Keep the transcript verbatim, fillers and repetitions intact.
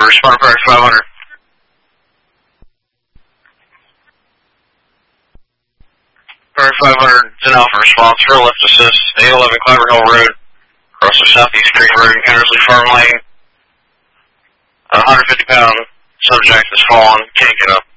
respond to five hundred. five hundred is an Alpha response for lift assist, eight eleven Clever Hill Road, across the Southeast Creek Road, Kennersley Farm Lane. A one hundred fifty pound subject has fallen, can't get up.